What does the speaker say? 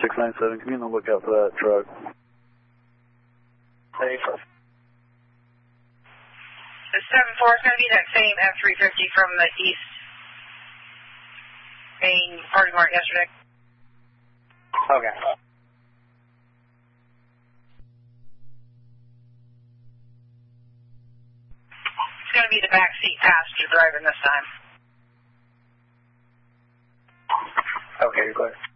697, can you be on the lookout for that truck? Hey, The 7-4 is going to be that same F-350 from the East main party mart yesterday. Okay. It's going to be the backseat passenger driving this time. Okay, you're clear.